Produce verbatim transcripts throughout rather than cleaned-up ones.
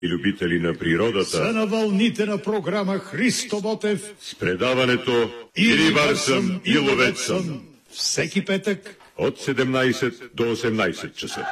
и любители на природата са на вълните на програма Христо Ботев с предаването «И рибар съм, и ловец съм» всеки петък от седемнайсет до осемнайсет часа.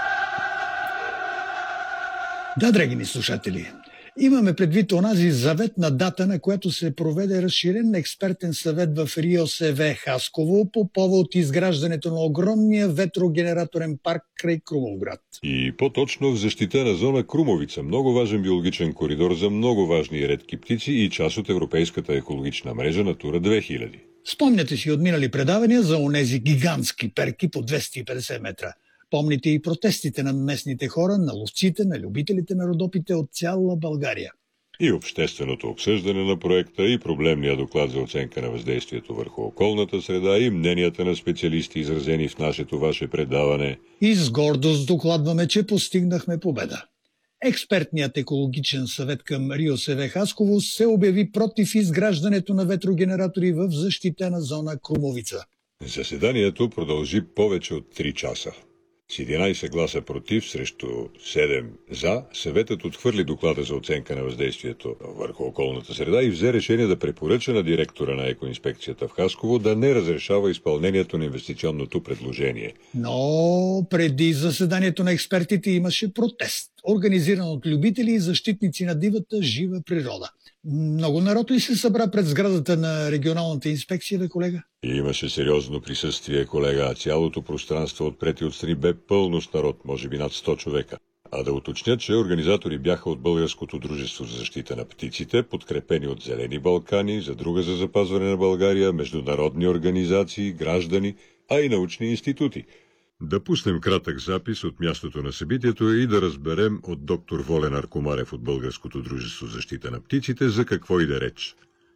Да, драги ни слушатели, имаме предвид онази заветна дата, на която се проведе разширен експертен съвет в РИОСВ Хасково по повод изграждането на огромния ветрогенераторен парк край Крумовград. И по-точно в защитена зона Крумовица, много важен биологичен коридор за много важни и редки птици и част от европейската екологична мрежа Натура две хиляди. Спомняте си от минали предавания за онези гигантски перки по двеста и петдесет метра. Помните и протестите на местните хора, на ловците, на любителите на родопите от цяла България. И общественото обсъждане на проекта, и проблемния доклад за оценка на въздействието върху околната среда, и мненията на специалисти, изразени в нашето ваше предаване. И с гордост докладваме, че постигнахме победа. Експертният екологичен съвет към РИОСВ Хасково се обяви против изграждането на ветрогенератори в защитена зона Крумовица. Заседанието продължи повече от три часа. С единайсет гласа против срещу седем за, съветът отхвърли доклада за оценка на въздействието върху околната среда и взе решение да препоръча на директора на екоинспекцията в Хасково да не разрешава изпълнението на инвестиционното предложение. Но преди заседанието на експертите имаше протест, организиран от любители и защитници на дивата жива природа. Много народ ли се събра пред сградата на регионалната инспекция, бе, колега? И имаше сериозно присъствие, колега. Цялото пространство отпред и отстрани бе пълно с народ, може би над сто човека. А да уточня, че организатори бяха от Българското дружество за защита на птиците, подкрепени от Зелени Балкани, Задруга за запазване на България, международни организации, граждани, а и научни институти. Да пуснем кратък запис от мястото на събитието и да разберем от доктор Волен Аркомарев от Българското дружество за защита на птиците за какво иде реч.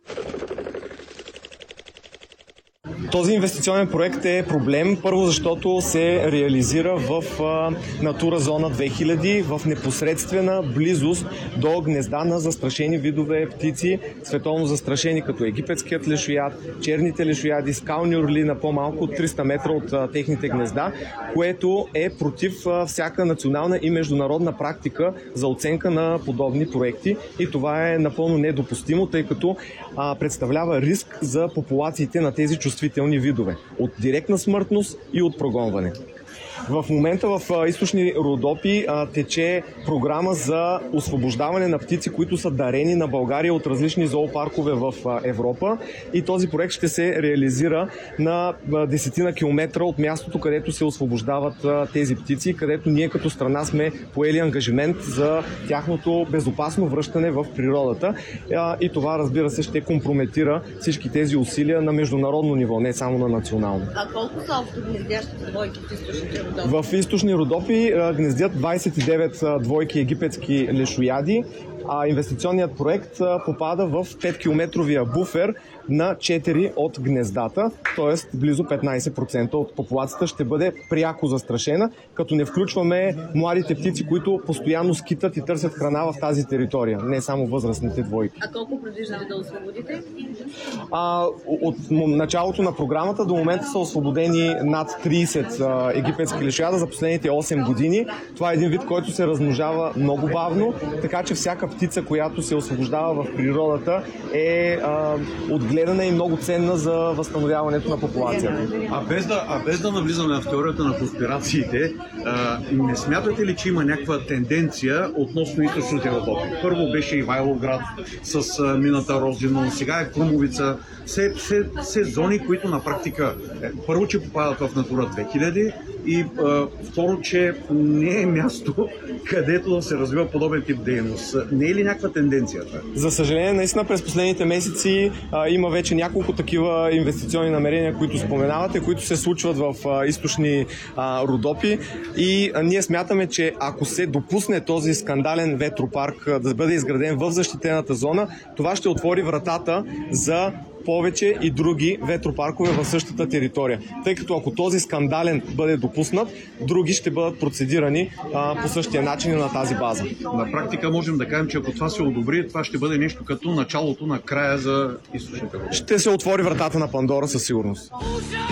Този инвестиционен проект е проблем, първо защото се реализира в Натура зона две хиляди, в непосредствена близост до гнезда на застрашени видове птици, световно застрашени като египетският лешояд, черните лешояди, скални орли на по-малко от триста метра от техните гнезда, което е против всяка национална и международна практика за оценка на подобни проекти и това е напълно недопустимо, тъй като а, представлява риск за популациите на тези чувствителни видове от директна смъртност и от прогонване. В момента в източни Родопи а, тече програма за освобождаване на птици, които са дарени на България от различни зоопаркове в а, Европа и този проект ще се реализира на а, десетина километра от мястото, където се освобождават а, тези птици, където ние като страна сме поели ангажимент за тяхното безопасно връщане в природата а, и това, разбира се, ще компрометира всички тези усилия на международно ниво, не само на национално. А колко са общо гнездящите двойки в източните Родопи? В източни Родопи гнездят двайсет и девет двойки египетски лешояди, а инвестиционният проект попада в петкилометровия буфер на четири от гнездата, т.е. близо петнайсет процента от популацията ще бъде пряко застрашена, като не включваме младите птици, които постоянно скитат и търсят храна в тази територия, не само възрастните двойки. А колко предвиждате да освободите? А, от началото на програмата до момента са освободени над трийсет а, египетски лешояда за последните осем години. Това е един вид, който се размножава много бавно, така че всяка птица, която се освобождава в природата е а, отгледана и много ценна за възстановяването на популацията. А без да, а без да навлизаме в теорията на конспирациите, а, не смятате ли, че има някаква тенденция относно източните Родопи? Първо беше Ивайловград с а, мината Розино, сега е Крумовица. Все, все, все зони, които на практика е, първо, че попадат в Натура две хиляди и а, второ, че не е място, където да се развива подобен тип дейност. Не е ли някаква тенденцията? За съжаление, наистина през последните месеци а, има вече няколко такива инвестиционни намерения, които споменавате, които се случват в а, източни а, Родопи и а, ние смятаме, че ако се допусне този скандален ветропарк а, да бъде изграден в защитената зона, това ще отвори вратата за повече и други ветропаркове в същата територия. Тъй като ако този скандален бъде допуснат, други ще бъдат процедирани а, по същия начин на тази база. На практика можем да кажем, че ако това се одобри, това ще бъде нещо като началото на края за източните Родопи. Ще се отвори вратата на Пандора със сигурност.